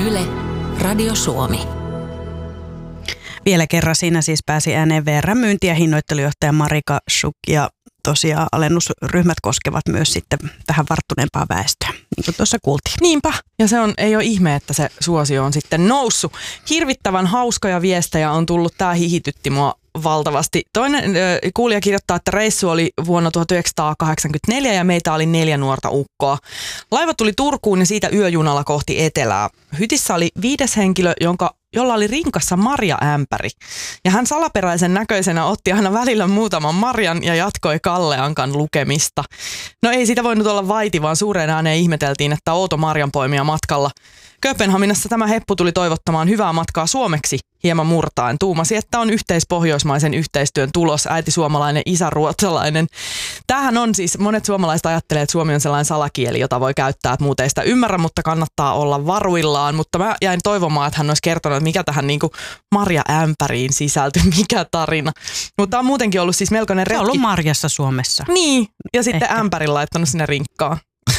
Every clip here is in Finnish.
Yle, Radio Suomi. Vielä kerran siinä siis pääsi ääneen VR:n myynti- ja hinnoittelujohtaja Marika Schuk, ja tosiaan alennusryhmät koskevat myös sitten vähän varttuneempaa väestöä, niin kuin tuossa kuultiin. Niinpä, ja ei ole ihme, että se suosio on sitten noussut. Hirvittävän hauskoja viestejä on tullut, tämä hihitytti mua valtavasti. Toinen kuulija kirjoittaa, että reissu oli vuonna 1984 ja meitä oli 4 nuorta ukkoa. Laiva tuli Turkuun ja siitä yöjunalla kohti etelää. Hytissä oli 5. henkilö, jolla oli rinkassa marjaämpäri. Ja hän salaperäisen näköisenä otti aina välillä muutaman marjan ja jatkoi Kalle Ankan lukemista. No ei siitä voinut olla vaiti, vaan suureen ääneen ihmeteltiin, että outo marjanpoimija matkalla. Kööpenhaminassa tämä heppu tuli toivottamaan hyvää matkaa suomeksi hieman murtaen. Tuumasi, että on yhteispohjoismaisen yhteistyön tulos, äiti suomalainen, isä ruotsalainen. Tämähän on siis, monet suomalaiset ajattelee, että suomi on sellainen salakieli, jota voi käyttää, että muuten ei sitä ymmärrä, mutta kannattaa olla varuillaan. Mutta mä jäin toivomaan, että hän olisi kertonut, että mikä tähän niinku marjaämpäriin sisältyy, mikä tarina. Mutta on muutenkin ollut siis melkoinen retki. Se on ollut marjassa Suomessa. Niin, ja sitten ämpärin laittanut sinne rinkkaan.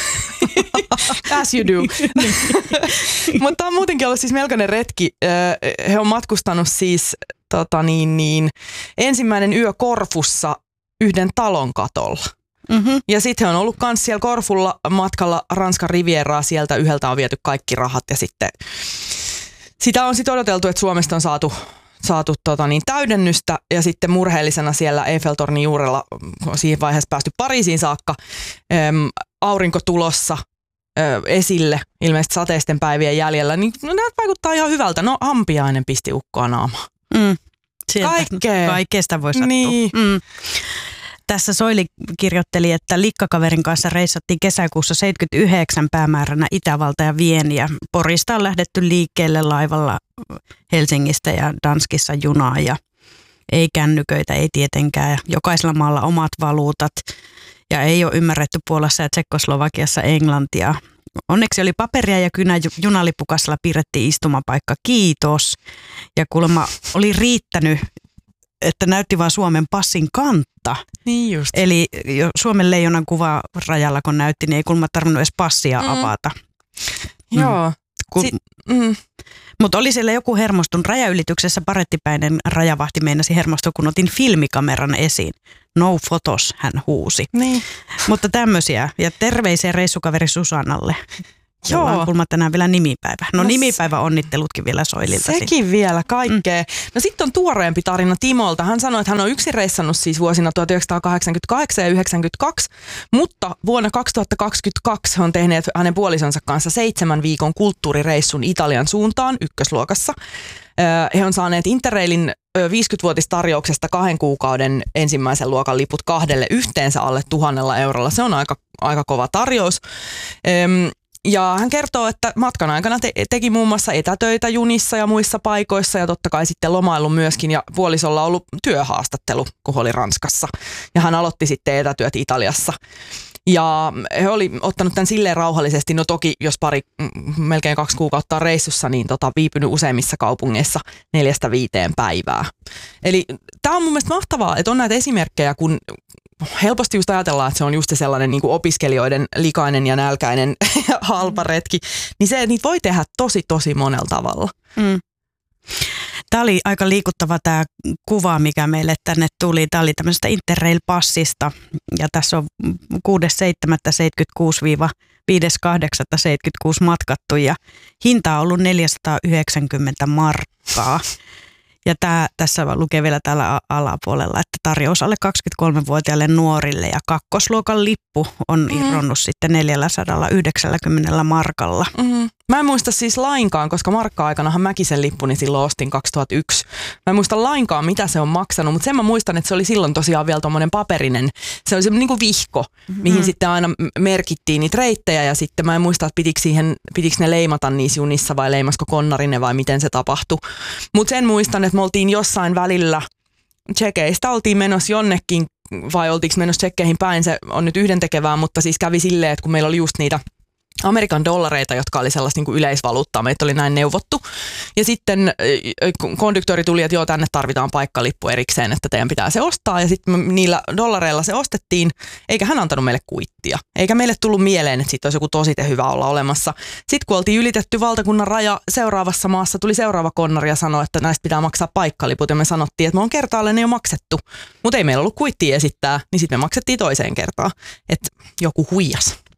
As you do. Mutta on muutenkin ollut siis melkoinen retki. He on matkustanut siis ensimmäinen yö Korfussa yhden talon katolla. Mm-hmm. Ja sitten he on ollut kans siellä Korfulla matkalla Ranskan Rivieraa. Sieltä yhdeltä on viety kaikki rahat ja sitten sitä on sitten odoteltu, että Suomesta on saatu täydennystä, ja sitten murheellisena siellä Eiffeltornin juurella on siihen vaiheessa päästy Pariisiin saakka. Aurinko tulossa esille, ilmeisesti sateisten päivien jäljellä, niin no, nämä vaikuttaa ihan hyvältä. No, ampiainen pisti ukkoa naamaan. Kaikkeesta voi sattua. Niin. Tässä Soili kirjoitteli, että likkakaverin kanssa reissattiin kesäkuussa 79 päämääränä Itävalta ja Vieni, ja Porista on lähdetty liikkeelle laivalla Helsingistä ja Danskissa junaa, ja ei kännyköitä, ei tietenkään, ja jokaisella maalla omat valuutat, ja ei ole ymmärretty Puolassa ja Tsekkoslovakiassa englantia. Onneksi oli paperia ja kynä junalipukasella piirrettiin istumapaikka, kiitos, ja kuulemma oli riittänyt, että näytti vaan Suomen passin kantta. Niin just. Eli Suomen leijonan kuva rajalla kun näytti, niin ei kuulemma tarvinnut edes passia avata. Joo. Mutta oli siellä joku hermostunut rajaylityksessä, parettipäinen rajavahti meinasi hermostua, kun otin filmikameran esiin. No photos, hän huusi. Niin. Mutta tämmöisiä. Ja terveisiä reissukaveri Susannalle. Joo. On kuulemma tänään vielä nimipäivä. No nimipäivä onnittelutkin vielä Soililta. Sekin vielä, kaikkea. No sitten on tuoreempi tarina Timolta. Hän sanoi, että hän on yksin reissannut siis vuosina 1988 ja 1992, mutta vuonna 2022 he on tehneet hänen puolisonsa kanssa 7 viikon kulttuurireissun Italian suuntaan ykkösluokassa. He on saaneet Interrailin 50-vuotistarjouksesta 2 kuukauden ensimmäisen luokan liput 2 yhteensä alle 1,000 eurolla. Se on aika kova tarjous. Ja hän kertoo, että matkan aikana teki muun muassa etätöitä junissa ja muissa paikoissa ja totta kai sitten lomaillut myöskin, ja puolisolla on ollut työhaastattelu, kun oli Ranskassa. Ja hän aloitti sitten etätyöt Italiassa. Ja he oli ottanut tämän silleen rauhallisesti, no toki jos melkein 2 kuukautta on reissussa, niin viipynyt useimmissa kaupungeissa 4-5 päivää. Eli tämä on mun mielestä mahtavaa, että on näitä esimerkkejä, kun helposti just ajatellaan, että se on just sellainen niin kuin opiskelijoiden likainen ja nälkäinen halpa retki, niin se, että niitä voi tehdä tosi monella tavalla. Tämä oli aika liikuttava tämä kuva, mikä meille tänne tuli. Tämä oli tämmöisestä Interrail-passista, ja tässä on 6.7.76 5.8.76 matkattu, ja hinta on ollut 490 markkaa. Ja tässä lukee vielä täällä alapuolella, että tarjous alle 23-vuotiaille nuorille, ja kakkosluokan lippu on irronnut sitten 490 markalla. Mä en muista siis lainkaan, koska markka-aikanahan mäkin sen lippuni silloin ostin 2001. Mä en muista lainkaan, mitä se on maksanut, mutta sen mä muistan, että se oli silloin tosiaan vielä tommonen paperinen. Se oli semmoinen niin kuin vihko, mihin sitten aina merkittiin niitä reittejä, ja sitten mä en muista, että pitikö ne leimata niissä junissa vai leimasko konnarine vai miten se tapahtui. Mutta sen muistan, että me oltiin jossain välillä Tsekeistä, oltiin menossa jonnekin vai oltiinko menossa Tsekkeihin päin, se on nyt yhdentekevää, mutta siis kävi silleen, että kun meillä oli just niitä Amerikan dollareita, jotka oli sellaista niin kuin yleisvaluuttaa. Meitä oli näin neuvottu. Ja sitten konduktööri tuli, että joo, tänne tarvitaan paikkalippu erikseen, että teidän pitää se ostaa. Ja sitten niillä dollareilla se ostettiin, eikä hän antanut meille kuittia. Eikä meille tullut mieleen, että siitä olisi joku tosite hyvä olla olemassa. Sitten kun oltiin ylitetty valtakunnan raja seuraavassa maassa, tuli seuraava konnari ja sanoi, että näistä pitää maksaa paikkaliput. Ja me sanottiin, että me on kertaalleen jo maksettu. Mutta ei meillä ollut kuittia esittää, niin sitten me maksettiin toiseen kertaan. Että joku huijas.